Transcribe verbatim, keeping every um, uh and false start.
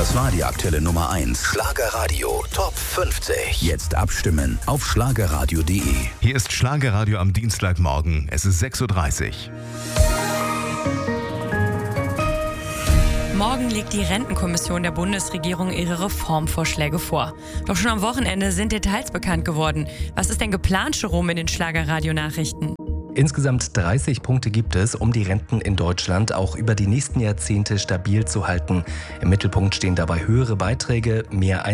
Das war die aktuelle Nummer eins. Schlagerradio Top fünfzig. Jetzt abstimmen auf schlagerradio punkt de. Hier ist Schlagerradio am Dienstagmorgen. Es ist sechs Uhr dreißig. Morgen legt die Rentenkommission der Bundesregierung ihre Reformvorschläge vor. Doch schon am Wochenende sind Details bekannt geworden. Was ist denn geplant, Jerome, in den Schlagerradio-Nachrichten? Insgesamt dreißig Punkte gibt es, um die Renten in Deutschland auch über die nächsten Jahrzehnte stabil zu halten. Im Mittelpunkt stehen dabei höhere Beiträge, mehr